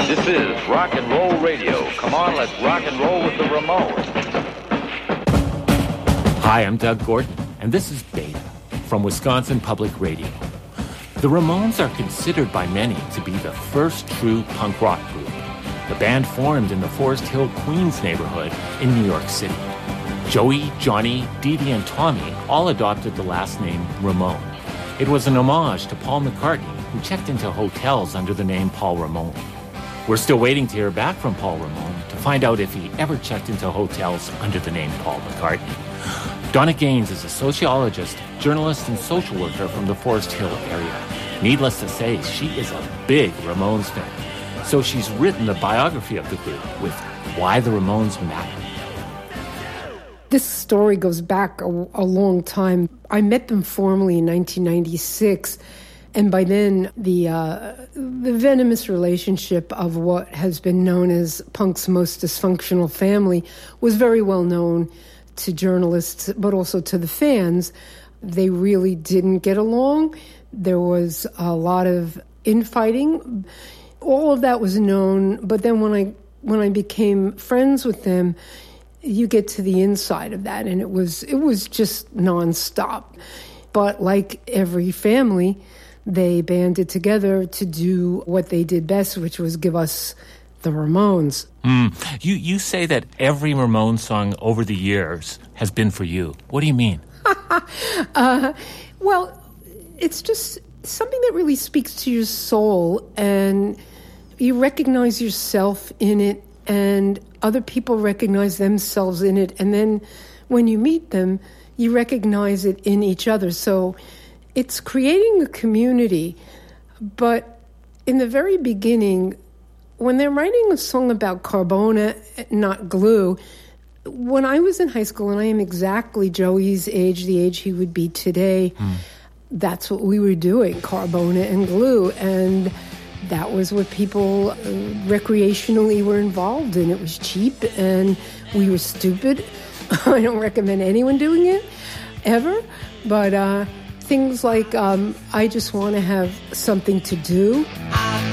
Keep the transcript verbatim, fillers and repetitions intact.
This is Rock and Roll Radio. Come on, let's rock and roll with the Ramones. Hi, I'm Doug Gordon, and this is Beta from Wisconsin Public Radio. The Ramones are considered by many to be the first true punk rock group. The band formed in the Forest Hill, Queens neighborhood in New York City. Joey, Johnny, Dee Dee, and Tommy all adopted the last name Ramone. It was an homage to Paul McCartney, who checked into hotels under the name Paul Ramone. We're still waiting to hear back from Paul Ramone to find out if he ever checked into hotels under the name Paul McCartney. Donna Gaines is a sociologist, journalist, and social worker from the Forest Hill area. Needless to say, she is a big Ramones fan. So she's written the biography of the group with Why the Ramones Matter. This story goes back a, a long time. I met them formally in nineteen ninety-six, and by then the uh, the venomous relationship of what has been known as punk's most dysfunctional family was very well known to journalists, but also to the fans. They really didn't get along. There was a lot of infighting. All of that was known, but then when I when I became friends with them, you get to the inside of that, and it was it was just nonstop. But like every family, they banded together to do what they did best, which was give us the Ramones. Mm. You you say that every Ramones song over the years has been for you. What do you mean? uh, well, it's just something that really speaks to your soul, and you recognize yourself in it, and other people recognize themselves in it, and then when you meet them, you recognize it in each other. So it's creating a community. But in the very beginning, when they're writing a song about Carbona, not glue, when I was in high school, and I am exactly Joey's age, the age he would be today, mm. that's what we were doing, Carbona and glue. And that was what people uh, recreationally were involved in. It was cheap, and we were stupid. I don't recommend anyone doing it, ever. But uh, things like, um, I just want to have something to do.